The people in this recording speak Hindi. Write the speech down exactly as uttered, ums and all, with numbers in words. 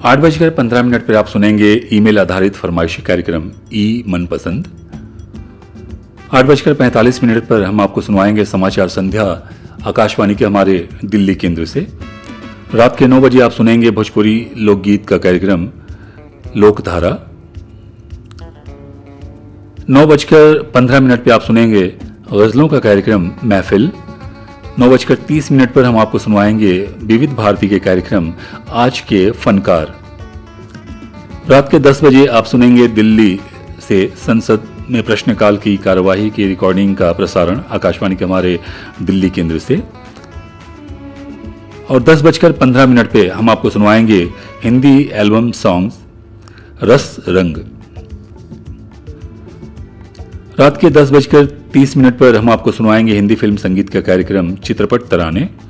आठ बजकर पंद्रह मिनट पर आप सुनेंगे ईमेल आधारित फरमाइशी कार्यक्रम ई मनपसंद। आठ बजकर पैंतालीस मिनट पर हम आपको सुनवाएंगे समाचार संध्या आकाशवाणी के हमारे दिल्ली केंद्र से। रात के नौ बजे आप सुनेंगे भोजपुरी लोकगीत का कार्यक्रम लोकधारा। नौ बजकर पंद्रह मिनट पर आप सुनेंगे गजलों का कार्यक्रम महफिल। नौ बजकर तीस मिनट पर हम आपको सुनवाएंगे विविध भारती के कार्यक्रम आज के फनकार। रात के दस बजे आप सुनेंगे दिल्ली से संसद में प्रश्नकाल की कार्यवाही की रिकॉर्डिंग का प्रसारण आकाशवाणी के हमारे दिल्ली केंद्र से। और दस बजकर पंद्रह मिनट पे हम आपको सुनवाएंगे हिंदी एल्बम सॉन्ग्स रस रंग। रात के दस बजकर तीस मिनट पर हम आपको सुनवाएंगे हिंदी फिल्म संगीत का कार्यक्रम चित्रपट तराने।